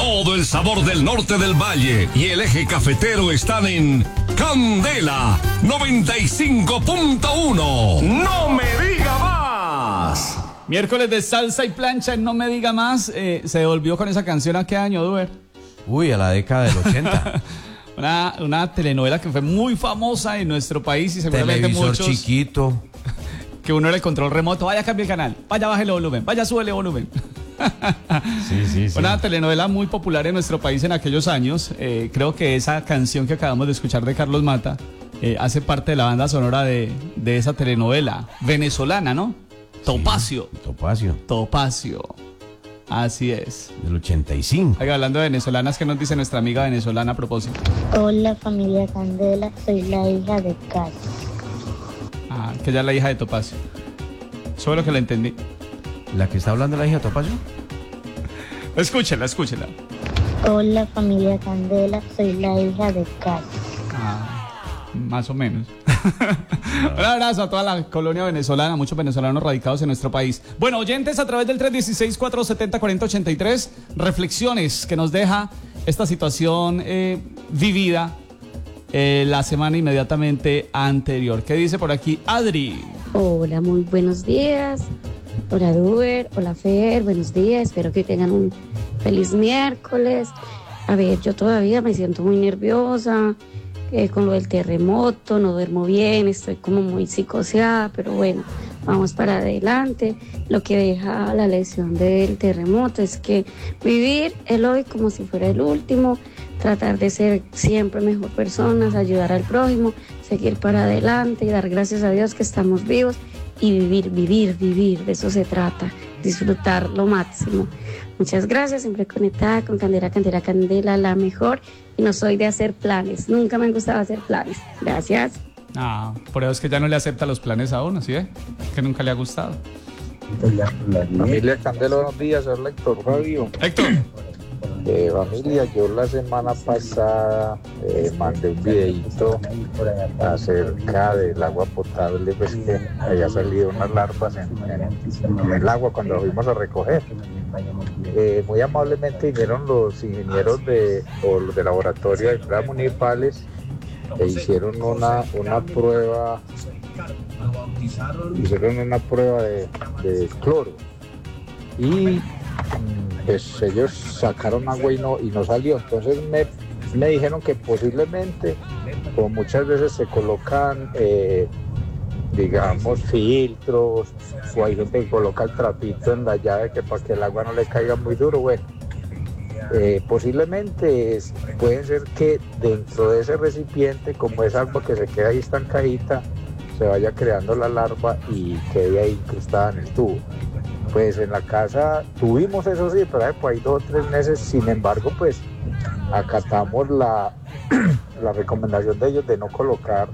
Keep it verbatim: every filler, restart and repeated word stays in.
Todo el sabor del norte del valle y el eje cafetero están en Candela noventa y cinco punto uno. ¡No me diga más! Miércoles de salsa y plancha en No Me Diga Más. Eh, se devolvió con esa canción ¿a qué año, Duber? Uy, a la década del ochenta. una, una telenovela que fue muy famosa en nuestro país y seguramente Televisor muchos... chiquito. Que uno era el control remoto. Vaya, cambie el canal. Vaya, bájele volumen. Vaya, súbele volumen. Sí, sí, sí. Una telenovela muy popular en nuestro país en aquellos años. Eh, creo que esa canción que acabamos de escuchar de Carlos Mata eh, hace parte de la banda sonora de, de esa telenovela venezolana, ¿no? Topacio. Sí, Topacio. Topacio. Así es. Del ochenta y cinco. Oiga, hablando de venezolanas, ¿qué nos dice nuestra amiga venezolana a propósito? Hola familia Candela, soy la hija de Cali. Ah, que ella es la hija de Topacio. Eso es lo que le entendí. ¿La que está hablando la hija de Topacio? Escúchela, escúchela. Hola familia Candela, soy la hija de Cali. Ah, más o menos. Un abrazo a toda la colonia venezolana, muchos venezolanos radicados en nuestro país. Bueno, oyentes, a través del tres uno seis, cuatro siete cero, cuatro cero ocho tres, reflexiones que nos deja esta situación eh, vivida eh, la semana inmediatamente anterior. ¿Qué dice por aquí Adri? Hola, muy buenos días. Hola Duber, hola Fer, buenos días. Espero que tengan un feliz miércoles. A ver, yo todavía me siento muy nerviosa. Eh, con lo del terremoto, no duermo bien, estoy como muy psicoseada, pero bueno, vamos para adelante. Lo que deja la lección del terremoto es que vivir el hoy como si fuera el último, tratar de ser siempre mejor personas, ayudar al prójimo, seguir para adelante y dar gracias a Dios que estamos vivos y vivir, vivir, vivir, de eso se trata, disfrutar lo máximo. Muchas gracias, siempre conectada con Candela, Candela, Candela, la mejor. Y no soy de hacer planes, nunca me han gustado hacer planes. Gracias. Ah, por eso es que ya no le acepta los planes a uno, ¿sí? ¿Eh? Que nunca le ha gustado. Familia Candela, buenos días, soy Héctor Fabio. Héctor. Eh, familia, yo la semana pasada eh, mandé un videito acerca del agua potable, pues que había salido unas larvas en, en, en el agua cuando lo fuimos a recoger. Eh, muy amablemente vinieron los ingenieros de, o los de laboratorio de pruebas municipales e hicieron una, una prueba hicieron una prueba de, de cloro y pues ellos sacaron agua y no, y no salió. Entonces me, me dijeron que posiblemente, como muchas veces se colocan eh, digamos filtros, o hay gente que coloca el trapito en la llave que para que el agua no le caiga muy duro, bueno, eh, posiblemente es, puede ser que dentro de ese recipiente, como es agua que se queda ahí estancadita, se vaya creando la larva y quede ahí incrustada en el tubo. Pues en la casa tuvimos eso sí, pero pues hay dos o tres meses, sin embargo pues acatamos la, la recomendación de ellos de no colocar